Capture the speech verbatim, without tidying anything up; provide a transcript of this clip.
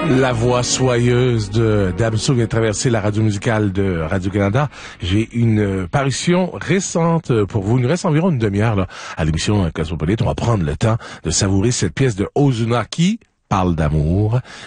La voix soyeuse de Damso vient traverser la radio musicale de Radio-Canada. J'ai une parution récente pour vous. Il nous reste environ une demi-heure là, à l'émission Cosmopolite. On va prendre le temps de savourer cette pièce de Ozuna qui parle d'amour.